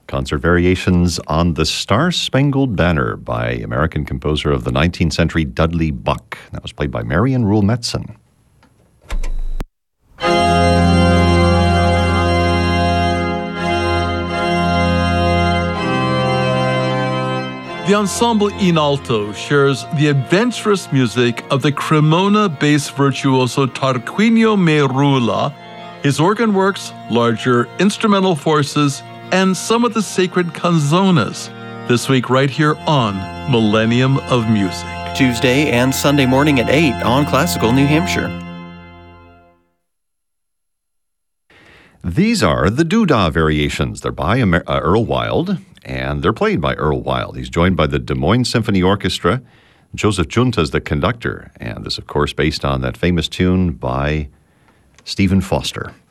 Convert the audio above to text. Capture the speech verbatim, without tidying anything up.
Concert variations on the Star-Spangled Banner by American composer of the nineteenth century Dudley Buck. That was played by Marion Rule Metzen. The ensemble in alto shares the adventurous music of the Cremona bass virtuoso Tarquinio Merula, his organ works, larger instrumental forces, and some of the sacred canzonas. This week right here on Millennium of Music. Tuesday and Sunday morning at eight on Classical New Hampshire. These are the Doodah variations. They're by Amer- uh, Earl Wild, and they're played by Earl Wild. He's joined by the Des Moines Symphony Orchestra. Joseph Junta is the conductor, and this, of course, based on that famous tune by Stephen Foster.